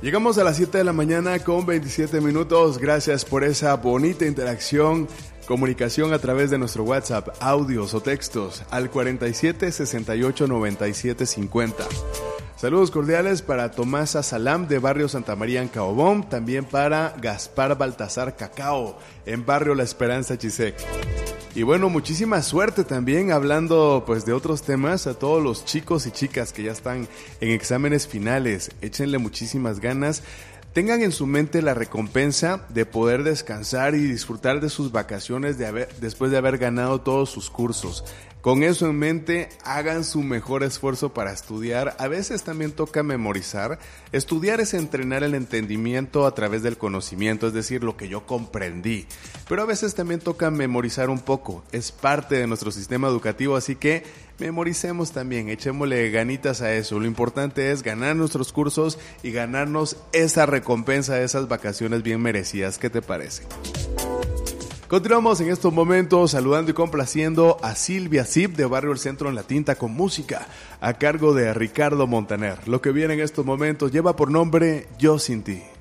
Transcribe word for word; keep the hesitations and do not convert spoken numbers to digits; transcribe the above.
Llegamos a las siete de la mañana con veintisiete minutos. Gracias por esa bonita interacción, comunicación a través de nuestro WhatsApp, audios o textos al cuarenta y siete, sesenta y ocho, noventa y siete, cincuenta. Saludos cordiales para Tomasa Salam de Barrio Santa María en Caobón, también para Gaspar Baltasar Cacao en Barrio La Esperanza Chisec. Y bueno, muchísima suerte también hablando pues de otros temas a todos los chicos y chicas que ya están en exámenes finales. Échenle muchísimas ganas. Tengan en su mente la recompensa de poder descansar y disfrutar de sus vacaciones de haber, después de haber ganado todos sus cursos. Con eso en mente, hagan su mejor esfuerzo para estudiar. A veces también toca memorizar. Estudiar es entrenar el entendimiento a través del conocimiento, es decir, lo que yo comprendí. Pero a veces también toca memorizar un poco. Es parte de nuestro sistema educativo, así que memoricemos también, echémosle ganitas a eso. Lo importante es ganar nuestros cursos y ganarnos esa recompensa de esas vacaciones bien merecidas. ¿Qué te parece? Continuamos en estos momentos saludando y complaciendo a Silvia Zip de Barrio El Centro en La Tinta con música a cargo de Ricardo Montaner. Lo que viene en estos momentos lleva por nombre Yo Sin Ti.